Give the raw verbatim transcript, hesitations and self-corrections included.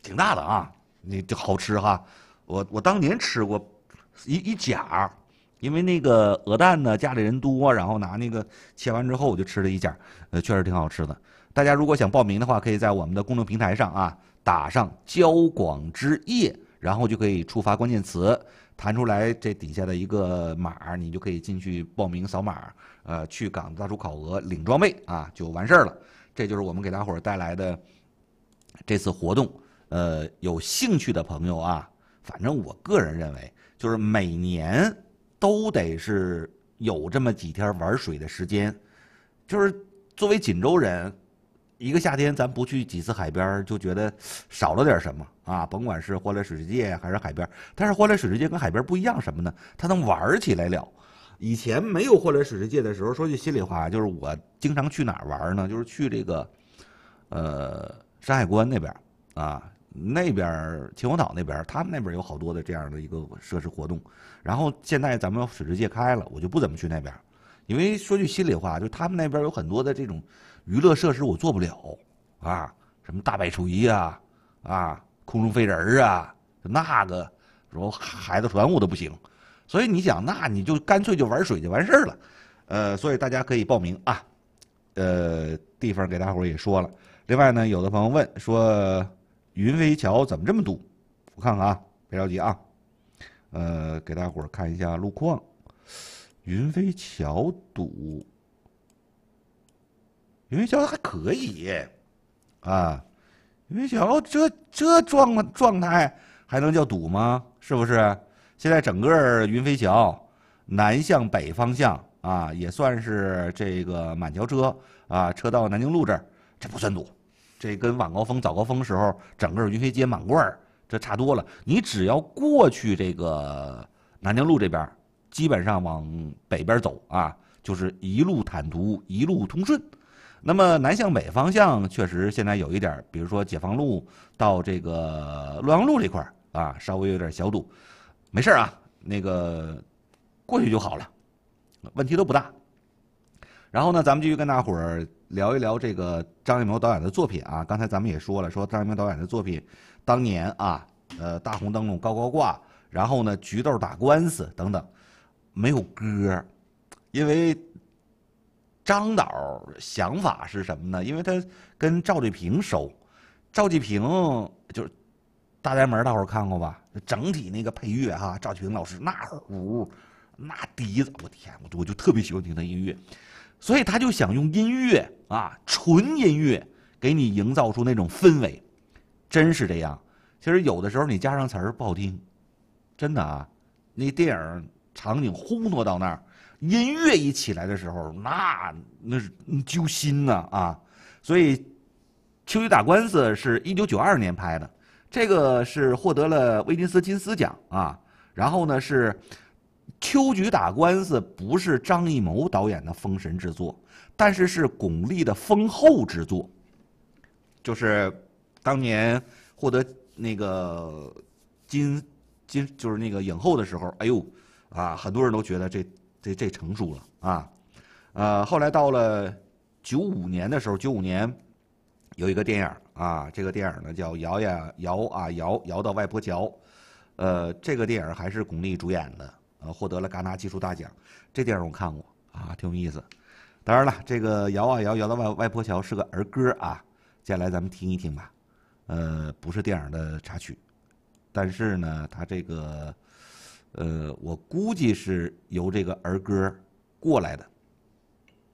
挺大的啊，你这好吃哈。我我当年吃过一一甲，因为那个鹅蛋呢家里人多，然后拿那个切完之后我就吃了一甲，呃，确实挺好吃的。大家如果想报名的话，可以在我们的公众平台上啊打上交广之夜，然后就可以触发关键词，弹出来这底下的一个码，你就可以进去报名扫码，呃，去港大厨烤鹅领装备啊，就完事儿了。这就是我们给大伙儿带来的这次活动。呃，有兴趣的朋友啊，反正我个人认为，就是每年都得是有这么几天玩水的时间。就是作为锦州人，一个夏天咱不去几次海边，就觉得少了点什么啊！甭管是欢乐水世界还是海边，但是欢乐水世界跟海边不一样什么呢？它能玩起来了。以前没有欢乐水世界的时候，说句心里话，就是我经常去哪儿玩呢？就是去这个呃山海关那边啊，那边秦皇岛那边，他们那边有好多的这样的一个设施活动。然后现在咱们水世界开了，我就不怎么去那边，因为说句心里话，就他们那边有很多的这种娱乐设施我做不了啊，什么大摆锤呀，啊，空中飞人啊，那个，然后海盗船我都不行。所以你想，那你就干脆就玩水就完事儿了。呃，所以大家可以报名啊。呃，地方给大伙儿也说了。另外呢，有的朋友问说，云飞桥怎么这么堵？我看看啊，别着急啊。呃，给大伙儿看一下路况。云飞桥堵，云飞桥还可以啊。云飞桥这这状状态还能叫堵吗？是不是？现在整个云飞桥南向北方向啊，也算是这个满桥车啊，车到南京路这儿，这不算堵。这跟晚高峰、早高峰时候整个云飞街满贯儿，这差多了。你只要过去这个南京路这边，基本上往北边走啊，就是一路坦途，一路通顺。那么南向北方向确实现在有一点，比如说解放路到这个洛阳路这块儿啊，稍微有点小堵。没事啊，那个过去就好了，问题都不大。然后呢，咱们继续跟大伙儿聊一聊这个张艺谋导演的作品啊。刚才咱们也说了，说张艺谋导演的作品，当年啊，呃，大红灯笼高高挂，然后呢，菊豆打官司等等，没有歌，因为张导想法是什么呢？因为他跟赵丽萍熟，赵丽萍就是大宅门，大伙儿看过吧？整体那个配乐哈，赵丽萍老师那鼓、那笛子，我天，我我就特别喜欢听他音乐，所以他就想用音乐啊，纯音乐给你营造出那种氛围，真是这样。其实有的时候你加上词儿不好听，真的啊，那电影场景烘托到那儿，音乐一起来的时候，那那是揪心呐 啊, 啊！所以《秋菊打官司》是一九九二年拍的。这个是获得了威尼斯金狮奖啊，然后呢是《秋菊打官司》不是张艺谋导演的封神之作，但是是巩俐的封后之作，就是当年获得那个金金就是那个影后的时候，哎呦啊，很多人都觉得这这这成熟了啊，呃，后来到了九五年的时候，九五年有一个电影啊，这个电影呢叫《摇呀摇啊摇摇到外婆桥》，呃，这个电影还是巩俐主演的，呃，获得了戛纳技术大奖。这电影我看过啊，挺有意思。当然了，这个摇啊摇摇到外外婆桥是个儿歌啊，接下来咱们听一听吧。呃，不是电影的插曲，但是呢，它这个，呃，我估计是由这个儿歌过来的。